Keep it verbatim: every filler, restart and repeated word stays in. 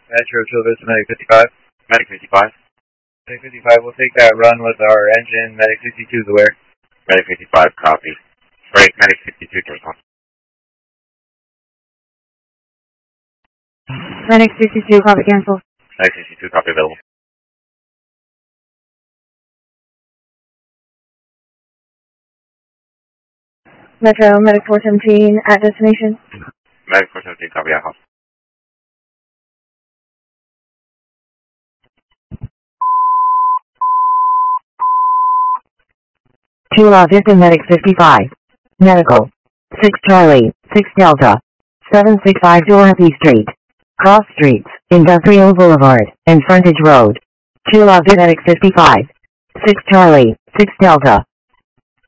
Metro Childress, Medic fifty-five. Medic fifty-five. Medic fifty-five, we'll take that run with our engine. Medic sixty-two is aware. Medic fifty-five, copy. Break, Medic sixty-two to respond. Medic sixty-two, copy, cancel. Medic sixty-two, copy, available. Metro, Medic four seventeen, at destination. Medic four seventeen, copy, at house. Chula Vista Medic fifty-five. Medical. six Charlie, six Delta. seven six five Dorothy Street. Cross Streets, Industrial Boulevard, and Frontage Road. Chula Vista Medic fifty-five. six Charlie, six Delta.